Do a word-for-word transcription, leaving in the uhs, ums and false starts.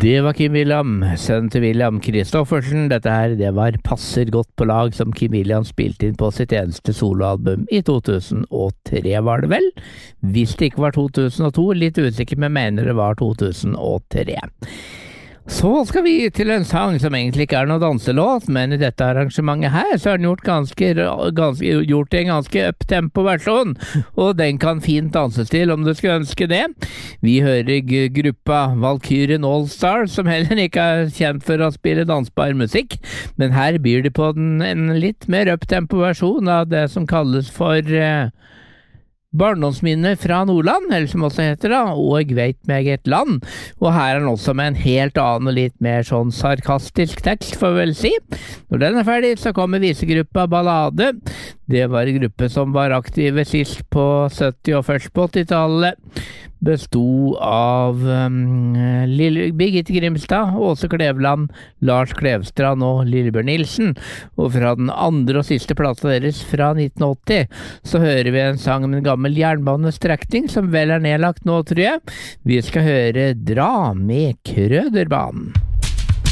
Det var Kim William, sønnen til William Kristoffersen. Dette her, det var Passer godt på lag, som Kim William spilte inn på sitt eneste soloalbum i to tusen og tre, var det vel? Hvis det ikke var to tusen og to, litt usikker, men mener det var to tusen og tre. Så skal vi til en sang som egentlig ikke er noe danselåt, men i dette arrangementet her så er den gjort, ganske, ganske, gjort i en ganske up-tempo-versjon, og den kan fint danses til om du skulle ønske det. Vi hører gruppa Valkyrien All Stars, som heller ikke er kjent for å spille dansbar musikk, men her byr de på den, en litt mer up-tempo-versjon av det som kalles for eh, Barndomsminne fra Nordland, eller som også heter da, Og jeg vet meget land. Og her er den også med en helt annen og litt mer sånn sarkastisk tekst, får vi vel si. Når den er ferdig, så kommer visegruppa Ballade. Det var en gruppe som var aktive sist på sytti- og først på åttitallet. Bestod av um, Lille, Birgitte Grimstad, Åse Kleveland, Lars Klevstrand og Lillebjørn Nilsen. Og fra den andre og siste plata deres fra nitten åtti, så hører vi en sang om en gammel jernbanestrekning som vel er nedlagt nå, tror jeg. Vi skal høre Dra med Krøderbanen.